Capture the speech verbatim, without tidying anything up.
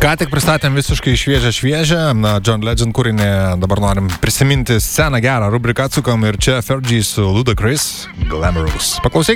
Ką tik pristatėm visiškai šviežią šviežią, na, John Legend kūrinį, dabar norim prisiminti sceną gerą, rubriką atsukam ir čia Fergie su Ludacris, Glamorous. Paklausyk.